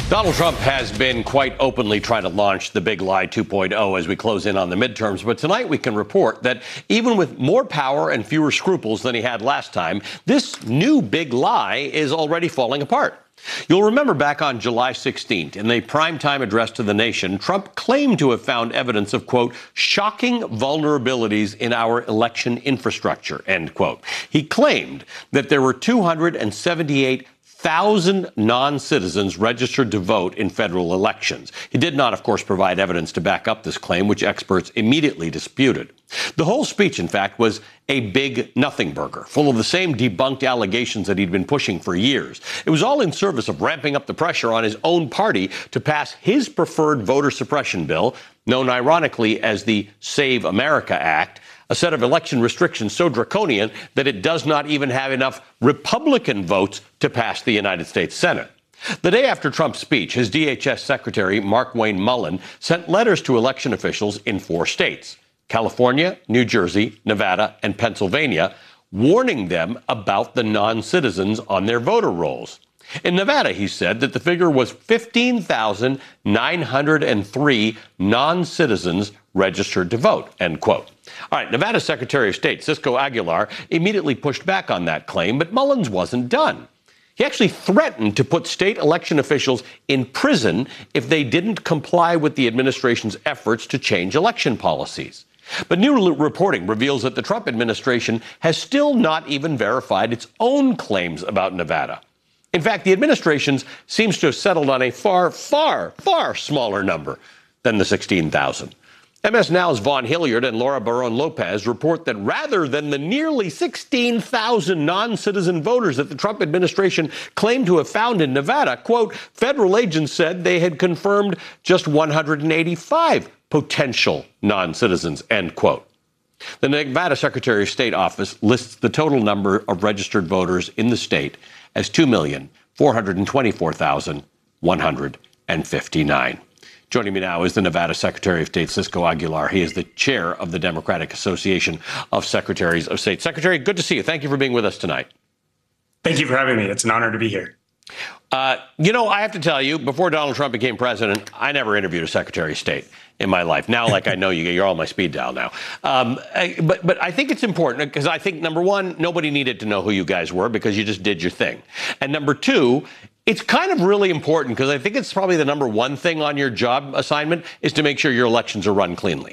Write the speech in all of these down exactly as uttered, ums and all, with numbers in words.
Donald Trump has been quite openly trying to launch the big lie two point oh as we close in on the midterms. But tonight we can report that even with more power and fewer scruples than he had last time, this new big lie is already falling apart. You'll remember back on July sixteenth, in the primetime address to the nation, Trump claimed to have found evidence of, quote, shocking vulnerabilities in our election infrastructure, end quote. He claimed that there were two hundred seventy-eight thousand non-citizens registered to vote in federal elections. He did not, of course, provide evidence to back up this claim, which experts immediately disputed. The whole speech, in fact, was a big nothing burger, full of the same debunked allegations that he'd been pushing for years. It was all in service of ramping up the pressure on his own party to pass his preferred voter suppression bill, known ironically as the Save America Act, a set of election restrictions so draconian that it does not even have enough Republican votes to pass the United States Senate. The day after Trump's speech, his D H S Secretary, Markwayne Mullin, sent letters to election officials in four states, California, New Jersey, Nevada, and Pennsylvania, warning them about the non-citizens on their voter rolls. In Nevada, he said that the figure was fifteen thousand nine hundred three non-citizens registered to vote, end quote. All right, Nevada Secretary of State Cisco Aguilar immediately pushed back on that claim, but Mullins wasn't done. He actually threatened to put state election officials in prison if they didn't comply with the administration's efforts to change election policies. But new reporting reveals that the Trump administration has still not even verified its own claims about Nevada. In fact, the administration seems to have settled on a far, far, far smaller number than the sixteen thousand. M S Now's Vaughn Hilliard and Laura Barron Lopez report that rather than the nearly sixteen thousand non-citizen voters that the Trump administration claimed to have found in Nevada, quote, federal agents said they had confirmed just one hundred eighty-five potential non-citizens, end quote. The Nevada Secretary of State office lists the total number of registered voters in the state as two million four hundred twenty-four thousand one hundred fifty-nine. Joining me now is the Nevada Secretary of State, Cisco Aguilar. He is the chair of the Democratic Association of Secretaries of State. Secretary, good to see you. Thank you for being with us tonight. Thank you for having me. It's an honor to be here. Uh, you know, I have to tell you, before Donald Trump became president, I never interviewed a Secretary of State in my life. Now, like I know you, you're on my speed dial now. Um, I, but but I think it's important because I think, number one, nobody needed to know who you guys were because you just did your thing. And number two, it's kind of really important because I think it's probably the number one thing on your job assignment is to make sure your elections are run cleanly.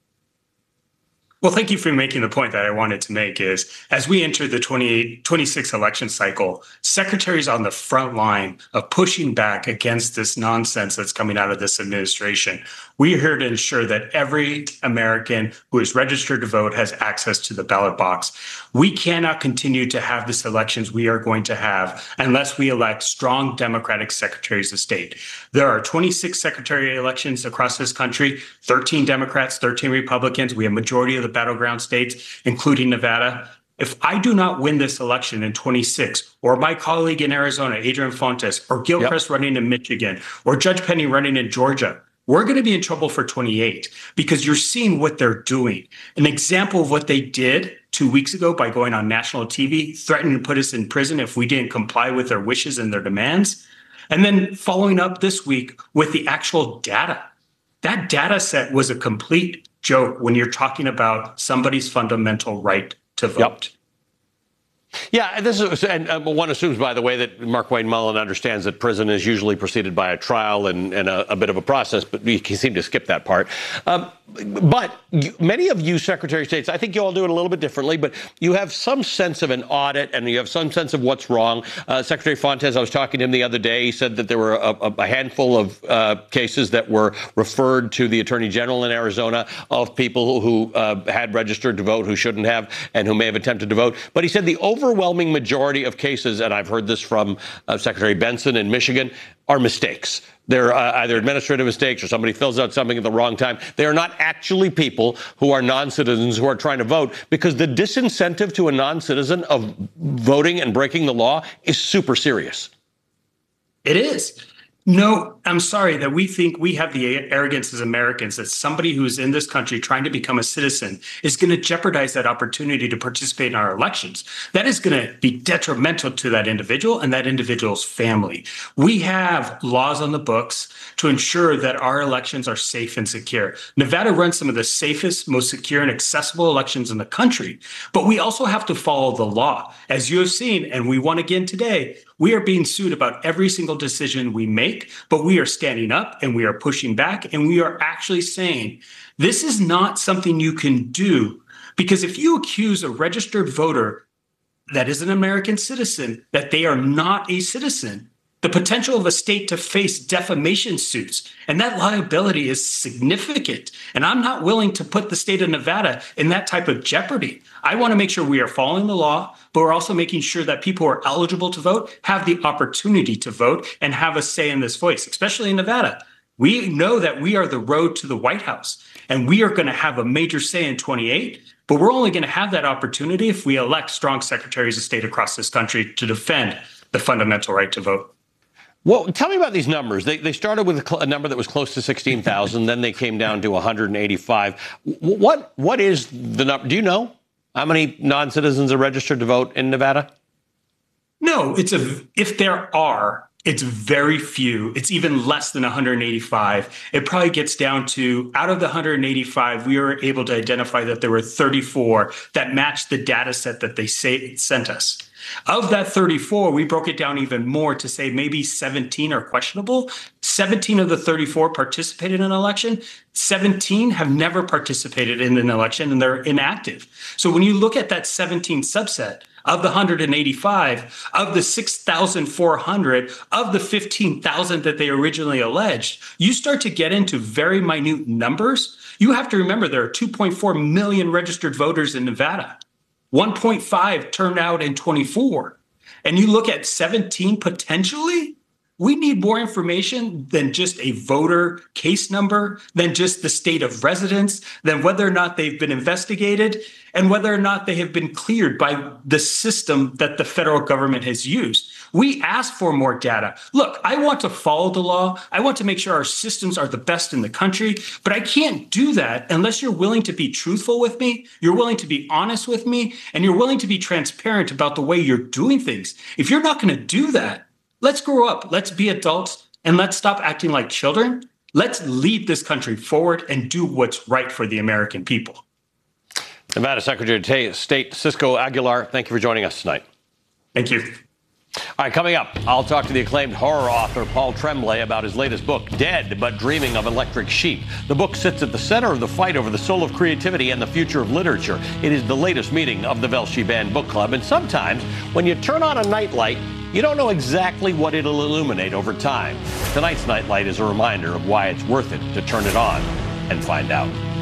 Well, thank you for making the point that I wanted to make is as we enter the twenty-eight, twenty-six election cycle, secretaries on the front line of pushing back against this nonsense that's coming out of this administration. We are here to ensure that every American who is registered to vote has access to the ballot box. We cannot continue to have this elections we are going to have unless we elect strong Democratic secretaries of state. There are twenty-six secretary elections across this country, thirteen Democrats, thirteen Republicans. We have majority of the battleground states, including Nevada. If I do not win this election in twenty-six, or my colleague in Arizona, Adrian Fontes, or Gilchrist yep. running in Michigan, or Judge Penny running in Georgia, we're going to be in trouble for twenty-eight because you're seeing what they're doing. An example of what they did two weeks ago by going on national T V, threatening to put us in prison if we didn't comply with their wishes and their demands. And then following up this week with the actual data. That data set was a complete joke when you're talking about somebody's fundamental right to vote. Yep. Yeah, this is, and uh, one assumes, by the way, that Markwayne Mullin understands that prison is usually preceded by a trial and, and a, a bit of a process, but we seem to skip that part. Um, but you, many of you Secretary of States, I think you all do it a little bit differently, but you have some sense of an audit and you have some sense of what's wrong. Uh, Secretary Fontes, I was talking to him the other day. He said that there were a, a handful of uh, cases that were referred to the Attorney General in Arizona of people who uh, had registered to vote who shouldn't have and who may have attempted to vote. But he said the overwhelming majority of cases, and I've heard this from uh, Secretary Benson in Michigan, are mistakes. They're uh, either administrative mistakes or somebody fills out something at the wrong time. They are not actually people who are non-citizens who are trying to vote because the disincentive to a non-citizen of voting and breaking the law is super serious. It is. No, I'm sorry that we think we have the arrogance as Americans that somebody who's in this country trying to become a citizen is going to jeopardize that opportunity to participate in our elections. That is going to be detrimental to that individual and that individual's family. We have laws on the books to ensure that our elections are safe and secure. Nevada runs some of the safest, most secure and accessible elections in the country, but we also have to follow the law. As you have seen, and we won again today, we are being sued about every single decision we make, but we are standing up and we are pushing back and we are actually saying, this is not something you can do, because if you accuse a registered voter that is an American citizen that they are not a citizen, the potential of a state to face defamation suits, and that liability is significant. And I'm not willing to put the state of Nevada in that type of jeopardy. I want to make sure we are following the law, but we're also making sure that people who are eligible to vote have the opportunity to vote and have a say in this voice, especially in Nevada. We know that we are the road to the White House, and we are going to have a major say in twenty-eight, but we're only going to have that opportunity if we elect strong secretaries of state across this country to defend the fundamental right to vote. Well, tell me about these numbers. They, they started with a, cl- a number that was close to sixteen thousand, then they came down to one hundred eighty-five. W- what What is the number? Do you know how many non-citizens are registered to vote in Nevada? No, it's a, if there are, it's very few. It's even less than one hundred eighty-five. It probably gets down to, out of the one hundred eighty-five, we were able to identify that there were thirty-four that matched the data set that they say, sent us. Of that thirty-four, we broke it down even more to say maybe seventeen are questionable. seventeen of the thirty-four participated in an election. seventeen have never participated in an election and they're inactive. So when you look at that seventeen subset, of the one hundred eighty-five, of the six thousand four hundred, of the fifteen thousand that they originally alleged, you start to get into very minute numbers. You have to remember there are two point four million registered voters in Nevada. one point five turned out in twenty-four. And you look at seventeen potentially, we need more information than just a voter case number, than just the state of residence, than whether or not they've been investigated, and whether or not they have been cleared by the system that the federal government has used. We ask for more data. Look, I want to follow the law. I want to make sure our systems are the best in the country, but I can't do that unless you're willing to be truthful with me, you're willing to be honest with me, and you're willing to be transparent about the way you're doing things. If you're not going to do that, let's grow up, let's be adults, and let's stop acting like children. Let's lead this country forward and do what's right for the American people. Nevada Secretary of State Cisco Aguilar, thank you for joining us tonight. Thank you. All right, coming up, I'll talk to the acclaimed horror author Paul Tremblay about his latest book, Dead But Dreaming of Electric Sheep. The book sits at the center of the fight over the soul of creativity and the future of literature. It is the latest meeting of the Velshi Band Book Club, and sometimes when you turn on a nightlight, you don't know exactly what it'll illuminate over time. Tonight's nightlight is a reminder of why it's worth it to turn it on and find out.